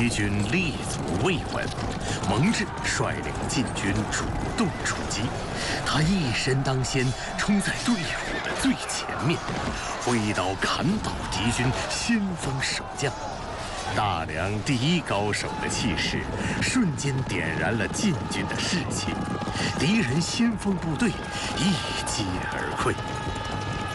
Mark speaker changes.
Speaker 1: 敌军立足未稳，蒙挚率领晋军主动出击。他一身当先，冲在队伍的最前面，挥刀砍倒敌军先锋守将。大梁第一高手的气势，瞬间点燃了晋军的士气，敌人先锋部队一击而溃。